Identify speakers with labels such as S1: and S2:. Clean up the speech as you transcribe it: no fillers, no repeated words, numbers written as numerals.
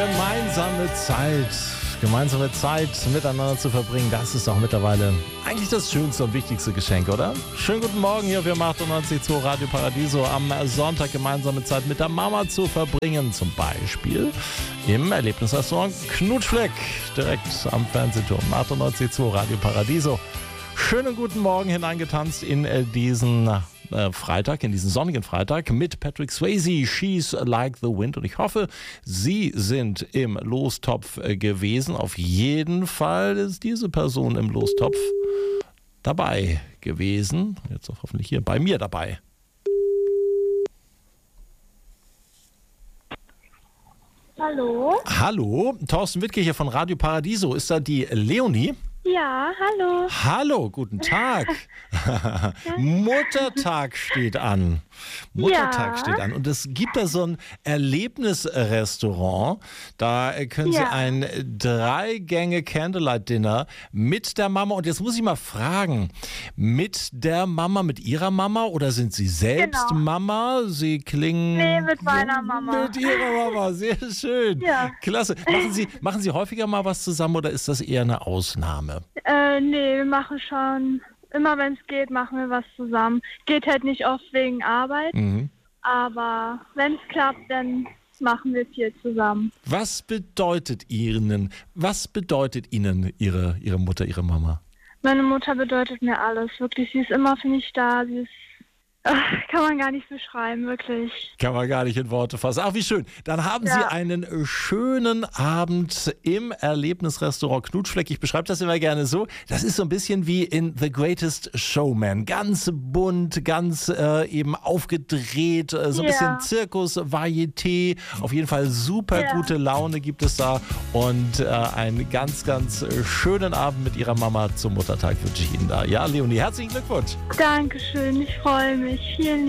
S1: Gemeinsame Zeit miteinander zu verbringen, das ist doch mittlerweile eigentlich das schönste und wichtigste Geschenk, oder? Schönen guten Morgen hier für 98.2 Radio Paradiso. Am Sonntag gemeinsame Zeit mit der Mama zu verbringen, zum Beispiel im Erlebnisrestaurant Knutschfleck, direkt am Fernsehturm. 98.2 Radio Paradiso. Schönen guten Morgen hineingetanzt in diesen Freitag, in diesen sonnigen Freitag mit Patrick Swayze, She's Like the Wind. Und ich hoffe, Sie sind im Lostopf gewesen. Auf jeden Fall ist diese Person im Lostopf dabei gewesen. Jetzt auch hoffentlich hier bei mir dabei.
S2: Hallo?
S1: Hallo, Thorsten Wittke hier von Radio Paradiso. Ist da die Leonie?
S2: Ja, hallo.
S1: Hallo, guten Tag. Muttertag steht an. Steht an. Und es gibt da so ein Erlebnisrestaurant. Da können Sie ein 3-Gänge-Candlelight-Dinner mit der Mama. Und jetzt muss ich mal fragen, mit der Mama, mit Ihrer Mama oder sind Sie selbst Mama? Sie klingen...
S2: Nee, mit meiner Mama.
S1: Mit Ihrer Mama, sehr schön.
S2: Ja.
S1: Klasse. Machen Sie häufiger mal was zusammen oder ist das eher eine Ausnahme?
S2: Nee, wir machen schon, immer wenn es geht, machen wir was zusammen. Geht halt nicht oft wegen Arbeit, aber wenn es klappt, dann machen wir viel zusammen.
S1: Was bedeutet Ihnen Ihre Mutter, Ihre Mama?
S2: Meine Mutter bedeutet mir alles, wirklich. Sie ist immer für mich da, sie ist... kann man gar nicht beschreiben, wirklich.
S1: Kann man gar nicht in Worte fassen. Ach, wie schön. Dann haben Sie einen schönen Abend im Erlebnisrestaurant Knutschfleck. Ich beschreibe das immer gerne so. Das ist so ein bisschen wie in The Greatest Showman. Ganz bunt, ganz eben aufgedreht, so ein bisschen Zirkus, Varieté. Auf jeden Fall super gute Laune gibt es da. Und einen ganz, ganz schönen Abend mit Ihrer Mama zum Muttertag wünsche ich Ihnen da. Ja, Leonie, herzlichen Glückwunsch.
S2: Dankeschön, ich freue mich. Vielen